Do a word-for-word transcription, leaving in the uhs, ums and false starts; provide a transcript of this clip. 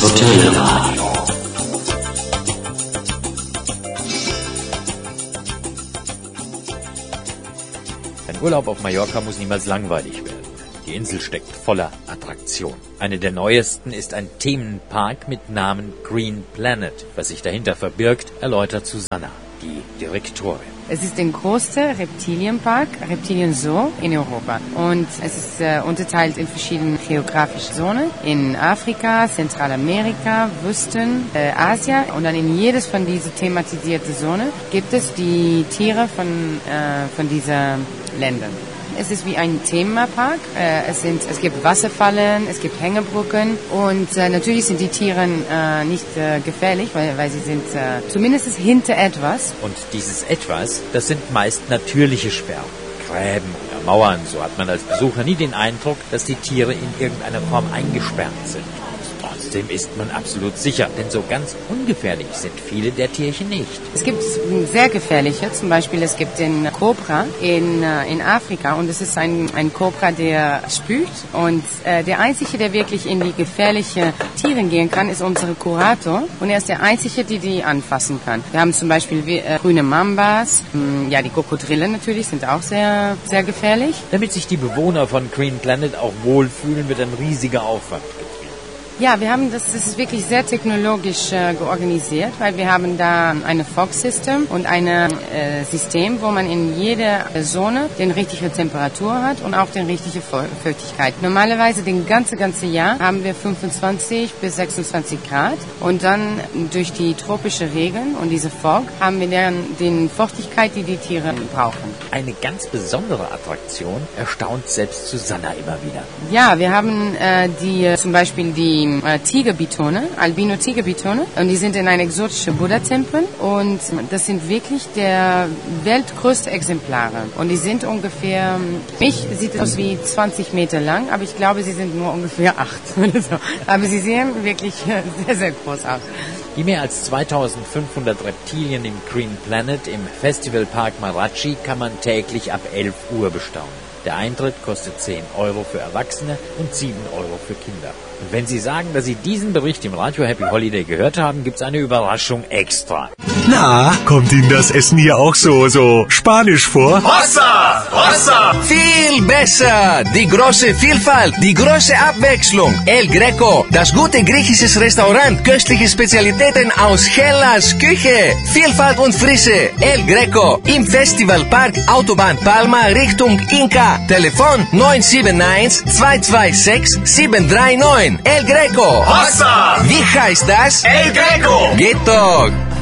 Hotelradio. Ein Urlaub auf Mallorca muss niemals langweilig werden. Die Insel steckt voller Attraktion. Eine der neuesten ist ein Themenpark mit Namen Green Planet. Was sich dahinter verbirgt, erläutert Susanna, die Direktorin. Es ist der größte Reptilienpark, Reptilien-Zoo in Europa. Und es ist äh, unterteilt in verschiedene geografische Zonen. In Afrika, Zentralamerika, Wüsten, äh, Asien. Und dann in jedes von diesen thematisierten Zonen gibt es die Tiere von, äh, von diesen Ländern. Es ist wie ein Themapark. Äh, es, sind, es gibt Wasserfallen, es gibt Hängebrücken und äh, natürlich sind die Tiere äh, nicht äh, gefährlich, weil, weil sie sind äh, zumindest hinter etwas. Und dieses Etwas, das sind meist natürliche Sperren, Gräben oder Mauern. So hat man als Besucher nie den Eindruck, dass die Tiere in irgendeiner Form eingesperrt sind. Trotzdem ist man absolut sicher, denn so ganz ungefährlich sind viele der Tierchen nicht. Es gibt sehr gefährliche, zum Beispiel es gibt den Kobra in, in Afrika und es ist ein, ein Kobra, der spült und äh, der Einzige, der wirklich in die gefährlichen Tiere gehen kann, ist unser Kurator und er ist der Einzige, der die anfassen kann. Wir haben zum Beispiel äh, grüne Mambas, mh, ja die Krokodile natürlich sind auch sehr, sehr gefährlich. Damit sich die Bewohner von Green Planet auch wohlfühlen, wird ein riesiger Aufwand getrieben. Ja, wir haben das, das ist wirklich sehr technologisch äh, georganisiert, weil wir haben da eine Fog-System und ein äh, System, wo man in jeder Zone die richtige Temperatur hat und auch die richtige Feuchtigkeit. Normalerweise den ganze ganze Jahr haben wir fünfundzwanzig bis sechsundzwanzig Grad und dann durch die tropische Regen und diese Fog haben wir dann die Feuchtigkeit, die die Tiere brauchen. Eine ganz besondere Attraktion erstaunt selbst Susanna immer wieder. Ja, wir haben äh, die äh, zum Beispiel die äh, Tigerbitone, Albino-Tigerbitone und die sind in einem exotischen Buddha-Tempel und das sind wirklich der weltgrößte Exemplare und die sind ungefähr, mich sieht es aus wie zwanzig Meter lang, aber ich glaube, sie sind nur ungefähr acht oder so. Aber sie sehen wirklich sehr, sehr groß aus. Die mehr als zweitausendfünfhundert Reptilien im Green Planet im Festivalpark Marachi kann man täglich ab elf Uhr bestaunen. Der Eintritt kostet zehn Euro für Erwachsene und sieben Euro für Kinder. Und wenn Sie sagen, dass Sie diesen Bericht im Radio Happy Holiday gehört haben, gibt's eine Überraschung extra. Na, kommt Ihnen das Essen hier auch so, so spanisch vor? Hossa! Hossa! Viel besser! Die große Vielfalt, die große Abwechslung. El Greco, das gute griechisches Restaurant, köstliche Spezialitäten aus Hellas Küche. Vielfalt und Frische. El Greco im Festivalpark Autobahn Palma Richtung Inka. Telefon neun sieben eins zwei zwei sechs sieben drei neun. El Greco. Hossa! Wie heißt das? El Greco! Geht doch!